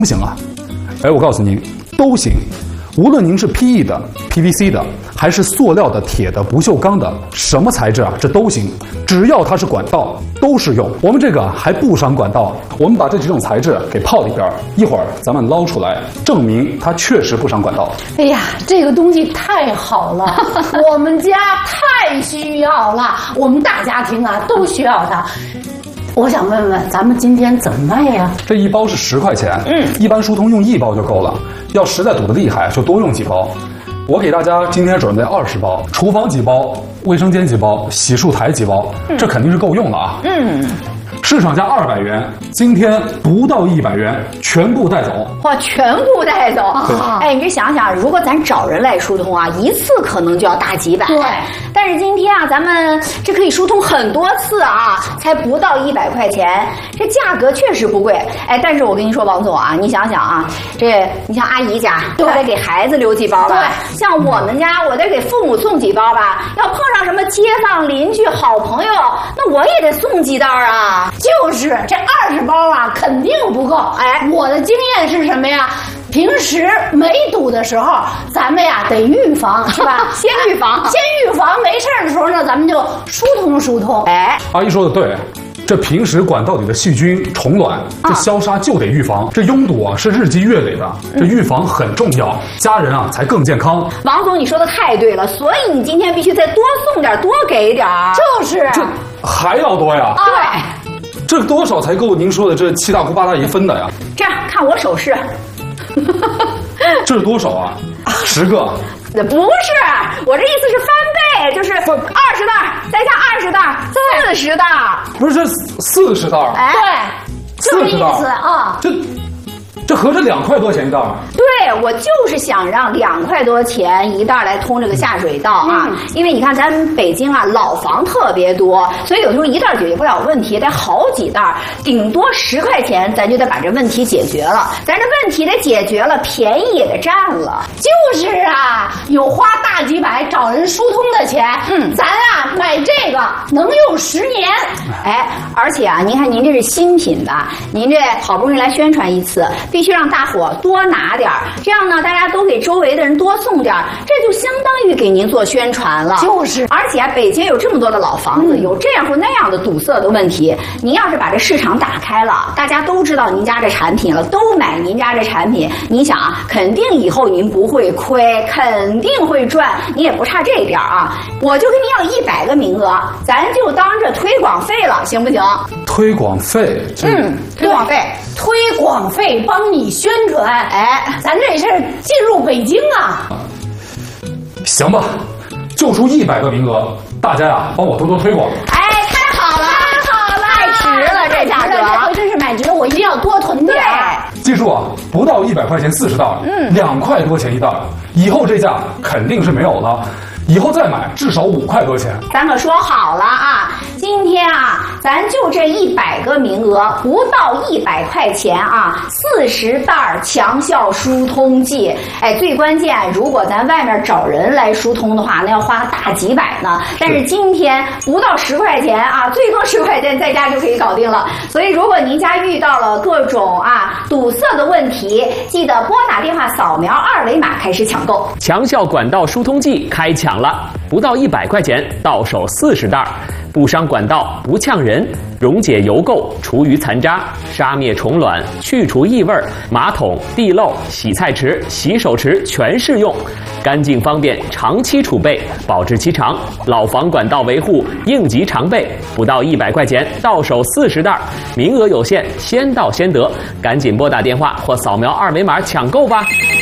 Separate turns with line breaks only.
不行啊？哎，我告诉您，都行。无论您是 PE 的、PVC 的，还是塑料的、铁的、不锈钢的，什么材质啊，这都行，只要它是管道，都适用。我们这个还不伤管道，我们把这几种材质给泡里边，一会儿咱们捞出来，证明它确实不伤管道。
哎呀，这个东西太好了，我们家太需要了，我们大家庭啊都需要它。我想问问，咱们今天怎么卖呀？
这一包是10块钱，一般疏通用1包就够了。要实在堵得厉害，就多用几包。我给大家今天准备20包，厨房几包，卫生间几包，洗漱台几包，这肯定是够用了啊。市场价200元，今天不到100元，全部带走。
哇，全部带走！哎，你这想想，如果咱找人来疏通啊，一次可能就要大几百。
对，
但是今天啊，咱们这可以疏通很多次啊，才不到100块钱，这价格确实不贵。哎，但是我跟您说，王总啊，你想想啊，你像阿姨家，我得给孩子留几包吧；像我们家，我得给父母送几包吧。要碰上什么街坊邻居、好朋友，那我也得送几袋啊。
就是这20包啊，肯定不够。哎，我的经验是什么呀？平时没堵的时候，咱们呀得预防，是吧？
先预防，
没事的时候呢，咱们就疏通。
哎，
阿姨说的对。这平时管道里的细菌、虫卵，这消杀就得预防。这拥堵啊是日积月累的，这预防很重要，家人啊才更健康。
王总，你说的太对了，所以你今天必须再多送点，多给点。
就是
这还要多呀？
对，
这多少才够您说的这7大姑8大姨分的呀？
这样看我手势，
这是多少啊？10个？
不是，我这意思是翻倍，就是20袋，再加20袋，40袋。
不是，这40袋？
哎，
对，就这意思啊。
这合着2块多钱一袋？
对，我就是想让2块多钱一袋来通这个下水道啊，因为你看咱北京啊老房特别多，所以有时候一袋解决不了问题，得好几袋，顶多10块钱，咱就得把这问题解决了。咱这问题得解决了，便宜也得占了。
就是啊，有花大几百找人疏通的钱，咱啊买这个能用10年。
哎，而且啊，您看您这是新品吧？您这好不容易来宣传一次，必须让大伙多拿点儿，这样呢，大家都给周围的人多送点儿，这就相当于给您做宣传了。
就是，
而且啊，北京有这么多的老房子，有这样或那样的堵塞的问题，您要是把这市场打开了，大家都知道您家这产品了，都买您家这产品，你想啊，肯定以后您不会亏，肯定会赚，你也不差这点啊。我就跟您要100个名额，咱就当这推广费了，行不行？
推广费？
推广费。
推广费帮你宣传，哎，咱这事儿进入北京啊。
行吧，就出100个名额，大家呀帮我多多推广。
哎，太好了，太值了，这价格，
这回真是买值了，我一定要多囤点。
记住啊，不到100块钱40袋，2块多钱一袋，以后这价肯定是没有了。以后再买至少5块多钱。
咱可说好了啊，今天啊，咱就这100个名额，不到100块钱啊，40袋强效疏通剂。哎，最关键，如果咱外面找人来疏通的话，那要花大几百呢。但是今天不到10块钱啊，最多10块钱在家就可以搞定了。所以，如果您家遇到了各种堵塞的问题，记得拨打电话扫描2维码开始抢购。
强效管道疏通剂开抢了，不到100块钱，到手40袋，不伤管道，不呛人，溶解油垢，除余残渣，杀灭虫卵，去除异味，马桶、地漏、洗菜池、洗手池全适用，干净方便，长期储备，保质期长，老房管道维护应急常备，不到100块钱，到手40袋，名额有限，先到先得，赶紧拨打电话或扫描2维码抢购吧。